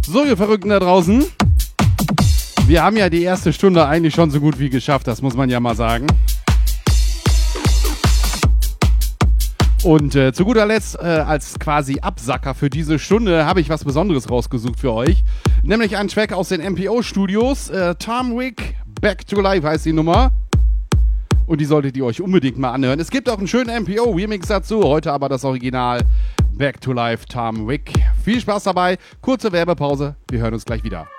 So, ihr Verrückten da draußen. Wir haben ja die erste Stunde eigentlich schon so gut wie geschafft, das muss man ja mal sagen. Und zu guter Letzt, als quasi Absacker für diese Stunde, habe ich was Besonderes rausgesucht für euch. Nämlich einen Track aus den MPO-Studios. Tom Wick, Back to Life heißt die Nummer. Und die solltet ihr euch unbedingt mal anhören. Es gibt auch einen schönen MPO-Remix dazu. Heute aber das Original Back to Life Tom Wick. Viel Spaß dabei. Kurze Werbepause. Wir hören uns gleich wieder.